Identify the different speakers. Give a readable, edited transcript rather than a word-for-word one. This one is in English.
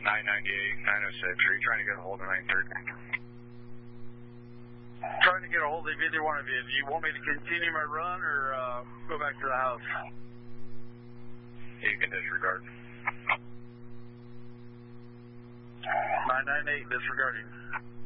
Speaker 1: 998, 906. Are you trying to get a hold of 930?
Speaker 2: Trying to get a hold of either one of you. Do you want me to continue my run or go back to the house?
Speaker 1: You can disregard.
Speaker 2: 998 disregarding.